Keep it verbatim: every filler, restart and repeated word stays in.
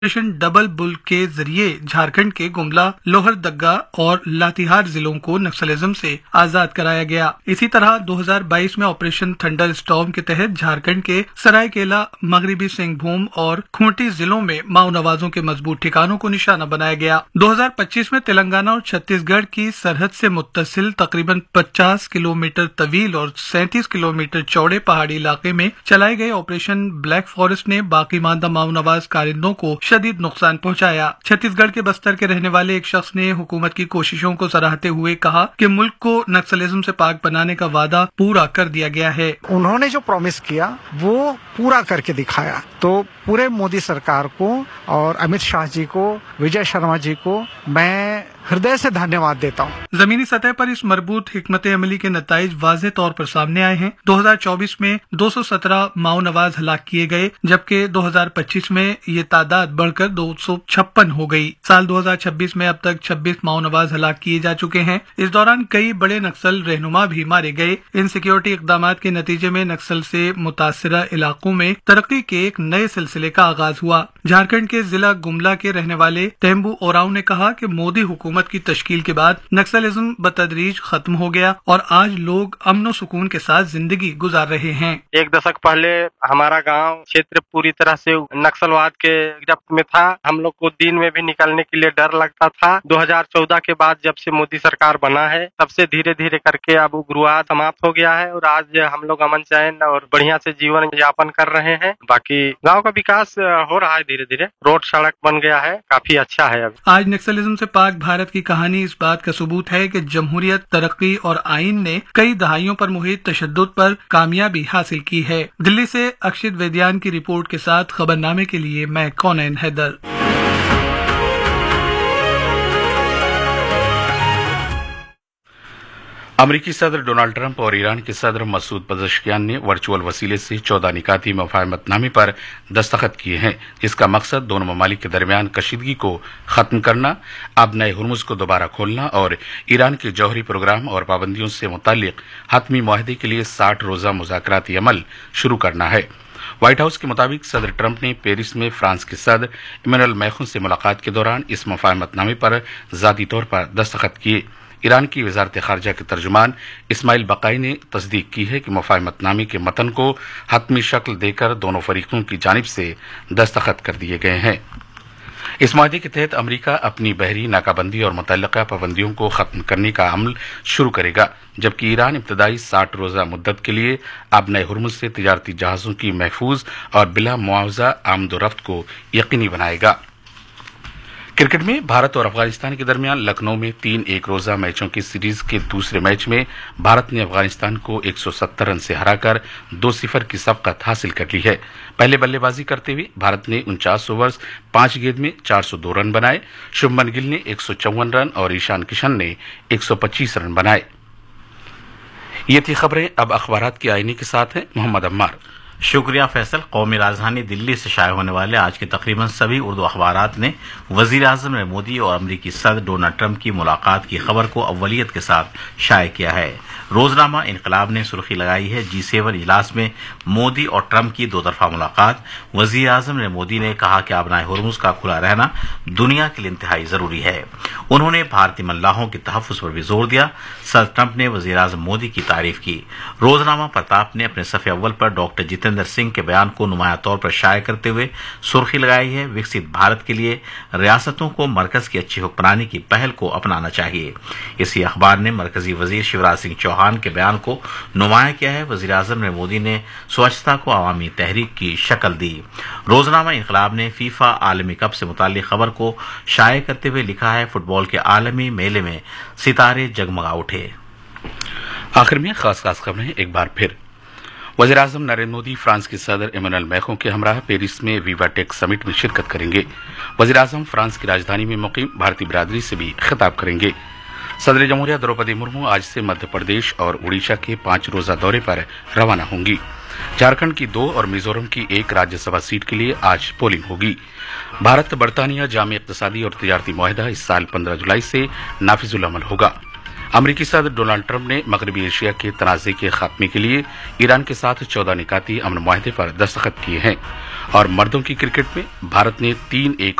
Operation double bull के जरिए झारखंड के गुमला, लोहरदगा और लातेहार जिलों को नक्सलिज्म से आजाद कराया गया। इसी तरह दो हज़ार बाईस में ऑपरेशन थंडर स्टॉर्म के तहत झारखंड के सरायकेला, मगरबी सिंहभूम और खूंटी जिलों में माओनवाजों के मजबूत ठिकानों को निशाना बनाया गया। दो हज़ार पच्चीस में तेलंगाना और छत्तीसगढ़ की सरहद से मुत्तसिल तकरीबन पचास किलोमीटर तवील और सैंतीस किलोमीटर चौड़े पहाड़ी इलाके में चलाए गए ऑपरेशन ब्लैक फॉरेस्ट ने बाकी मानदा माओनवाज कारिंदों को शदीद नुकसान पहुंचाया। छत्तीसगढ़ के बस्तर के रहने वाले एक शख्स ने हुकूमत की कोशिशों को सराहते हुए कहा कि मुल्क को नक्सलिज्म से पाक बनाने का वादा पूरा कर दिया गया है। उन्होंने जो प्रॉमिस किया वो पूरा करके दिखाया। तो पूरे मोदी सरकार को और अमित शाह जी को, विजय शर्मा जी को मैं हृदय से धन्यवाद देता हूँ। जमीनी सतह पर इस मरबूत हिकमत अमली के नताइज वाज़ेह तौर पर सामने आए हैं। दो हज़ार चौबीस में दो सौ सत्रह माओनवाज हलाक किए गए, जबकि दो हज़ार पच्चीस में ये तादाद बढ़कर दो सौ छप्पन हो गई। साल दो हज़ार छब्बीस में अब तक छब्बीस माओनवाज हलाक किए जा चुके हैं। इस दौरान कई बड़े नक्सल रहनुमा भी मारे गए। इन सिक्योरिटी इकदाम के नतीजे में नक्सल से मुतासरा इलाकों में तरक्की के एक नए सिलसिले का आगाज हुआ। झारखंड के जिला गुमला के रहने वाले टेम्बू ओराव ने कहा कि मोदी हुकूमत की तश्कील के बाद नक्सलिज्म बतदरीज खत्म हो गया और आज लोग अमन और सुकून के साथ जिंदगी गुजार रहे हैं। एक दशक पहले हमारा गांव क्षेत्र पूरी तरह से नक्सलवाद के गिरफ्त में था। हम लोग को दिन में भी निकलने के लिए डर लगता था। दो हज़ार चौदह के बाद जब से मोदी सरकार बना है तब से धीरे धीरे करके अब उग्रवाद समाप्त हो गया है और आज हम लोग अमन चैन और बढ़िया से जीवन यापन कर रहे हैं। बाकी गाँव का विकास हो रहा है धीरे धीरे, रोड सड़क बन गया है, काफी अच्छा है। अब आज नक्सलिज्म से पाक भारत की कहानी इस बात का सबूत है कि जमहूरियत, तरक्की और आइन ने कई दहाइयों पर मुहित तशद्दुद पर कामयाबी हासिल की है। दिल्ली से अक्षित वैद्यान की रिपोर्ट के साथ खबरनामे के लिए मैं कौनैन हैदर। अमरीकी सदर डोनाल्ड ट्रंप और ईरान के सदर मसूद पज़ेश्कियान ने वर्चुअल वसीले से चौदह निकाती मुफाहमतनामे पर दस्तखत किए हैं, जिसका मकसद दोनों ममालिक के दरमियान कशीदगी को खत्म करना, अब नए हुर्मुज को दोबारा खोलना और ईरान के जौहरी प्रोग्राम और पाबंदियों से मुतालिक हतमी मुआहदे के लिए साठ रोजा मुज़ाकराती अमल शुरू करना है। व्हाइट हाउस के मुताबिक सदर ट्रंप ने पेरिस में फ्रांस के सदर इमैनुअल मैखून से मुलाकात के दौरान इस मुफाहमतनामे पर जाती तौर पर दस्तखत किए। ईरान की वजारत खारजा के तर्जुमान इस्माइल बकाई ने तस्दीक की है कि मुफाहमतनामे के मतन को हतमी शक्ल देकर दोनों फरीकों की जानिब से दस्तखत कर दिए गए हैं। इस माहदे के तहत अमरीका अपनी बहरी नाकाबंदी और मुतल्लका पाबंदियों को खत्म करने का अमल शुरू करेगा, जबकि ईरान इब्तदाई साठ रोजा मुद्दत के लिए अब नए हुर्मुज से तिजारती जहाजों की महफूज और बिला मुआवजा आमदोरफ्त को यकीनी बनाएगा। क्रिकेट में भारत और अफगानिस्तान के दरमियान लखनऊ में तीन एक रोजा मैचों की सीरीज के दूसरे मैच में भारत ने अफगानिस्तान को एक सौ सत्तर रन से हराकर दो सिफर की सबकत हासिल कर ली है। पहले बल्लेबाजी करते हुए भारत ने उनचास ओवर्स पांच गेंद में चार सौ दो रन बनाए। शुभमन गिल ने एक सौ चौवन रन और ईशान किशन ने एक सौ पच्चीस रन बनाए। ये थी खबरें। अब अखबारात की आईनी के साथ हैं मोहम्मद अम्मार। शुक्रिया फैसल। कौमी राजधानी दिल्ली से शाये होने वाले आज के तकरीबन सभी उर्दू अखबारात ने वजीर आजम ने मोदी और अमरीकी सदर डोनाल्ड ट्रंप की मुलाकात की खबर को अव्वलियत के साथ शाये किया है। रोजनामा इनकलाब ने सुर्खी लगाई है, जी सेवन इजलास में मोदी और ट्रंप की दो तरफा मुलाकात। वजीर आजम ने मोदी ने कहा कि आबनाए हुर्मुज का खुला रहना दुनिया के लिए इंतहाई जरूरी है। उन्होंने भारतीय मल्लाहों के तहफ़्फ़ुज़ पर भी जोर दिया। सदर ट्रंप ने वजीर आजम मोदी की तारीफ की। रोजनामा प्रताप ने अपने सफ़े अव्वल पर डॉक्टर जितेंद्र सिंह के बयान को नुमाया तौर पर शाये करते हुए सुर्खी लगाई है, विकसित भारत के लिए रियासतों को मरकज की अच्छी हुक्मरानी की पहल को अपनाना चाहिए। इसी अखबार ने मरकजी वजीर शिवराज सिंह चौहान के बयान को नुमाया किया है। वजीर आजम ने मोदी ने स्वच्छता को अवामी तहरीक की शक्ल दी। रोजनामा इनकलाब ने फीफा आलमी कप से मुताल्लिक खबर को शाये करते हुए लिखा है, फुटबॉल के आलमी मेले में सितारे जगमगा उठे। आखिर में खास खास खबरें एक बार फिर। वज़ीर आज़म नरेंद्र मोदी फ्रांस के सदर इमैनुअल मैखून के हमराह पेरिस में वीवा टेक समिट में शिरकत करेंगे। वज़ीर आज़म फ्रांस की राजधानी में मुकीम भारतीय बिरादरी से भी खिताब करेंगे। सदर जमहूरिया द्रौपदी मुर्मू आज से मध्य प्रदेश और उड़ीसा के पांच रोजा दौरे पर रवाना होंगी। झारखंड की दो और मिजोरम की एक राज्यसभा सीट के लिए आज पोलिंग होगी। भारत बरतानिया जामे इक्तिसादी और तिजारती मुआहदा इस साल पंद्रह जुलाई से नाफिजुल अमल होगा। अमरीकी सदर डोनाल्ड ट्रंप ने मगरबी एशिया के तनाज़े के खात्मे के लिए ईरान के साथ चौदह निकाती अमन मुआहदे पर दस्तखत किए हैं और मर्दों की क्रिकेट में भारत ने तीन एक